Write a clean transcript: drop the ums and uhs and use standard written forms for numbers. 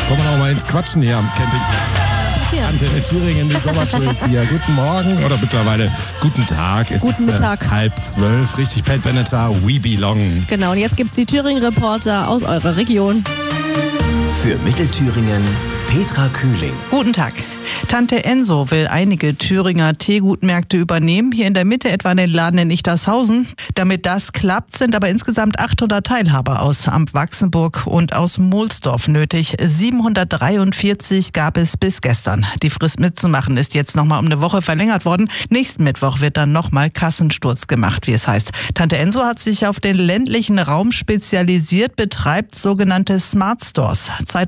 Wollen wir noch mal ins Quatschen hier am Campingplatz? Antenne Thüringen, die Sommertour ist hier. Guten Morgen oder mittlerweile guten Tag. Es Guten Mittag. 11:30. Richtig, Pat Benatar, We Belong. Genau, und jetzt gibt's die Thüringen-Reporter aus eurer Region. Für Mittelthüringen Petra Kühling. Guten Tag. Tante Enso will einige Thüringer Teegutmärkte übernehmen. Hier in der Mitte etwa den Laden in Ichtershausen. Damit das klappt, sind aber insgesamt 800 Teilhaber aus Amt Wachsenburg und aus Mohlsdorf nötig. 743 gab es bis gestern. Die Frist mitzumachen ist jetzt nochmal um eine Woche verlängert worden. Nächsten Mittwoch wird dann nochmal Kassensturz gemacht, wie es heißt. Tante Enso hat sich auf den ländlichen Raum spezialisiert, betreibt sogenannte Smart Stores.